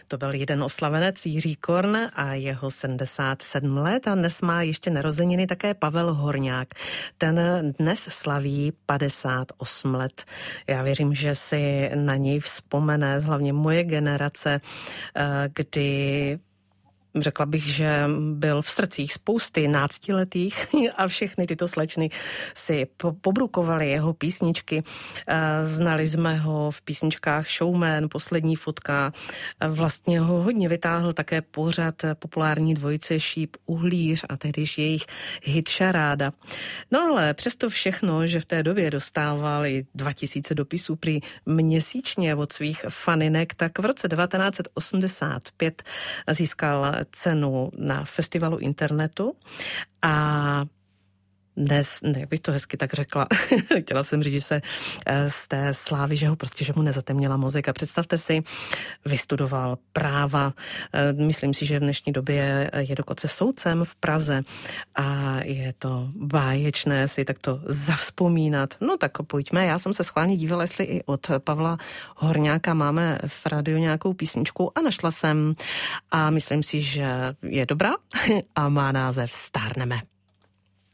To byl jeden oslavenec Jiří Korn a jeho 77 let a dnes má ještě narozeniny také Pavel Horňák. Ten dnes slaví 58 let. Já věřím, že si na něj vzpomene hlavně moje generace, kdy řekla bych, že byl v srdcích spousty náctiletých a všechny tyto slečny si pobrukovaly jeho písničky. Znali jsme ho v písničkách Showman, Poslední fotka. Vlastně ho hodně vytáhl také pořad populární dvojice Šíp Uhlíř a tehdejž jejich hit Šaráda. No ale přesto všechno, že v té době dostával i 2000 dopisů prý měsíčně od svých faninek, tak v roce 1985 získal cenu na festivalu internetu a dnes, jak bych to hezky tak řekla, chtěla jsem říct, že se z té slávy, že mu nezatemnila mozek a představte si, vystudoval práva, myslím si, že v dnešní době je dokonce soudcem v Praze a je to báječné si takto zavzpomínat. No tak pojďme, já jsem se schválně dívala, jestli i od Pavla Horňáka máme v rádiu nějakou písničku a našla jsem a myslím si, že je dobrá a má název Stárneme.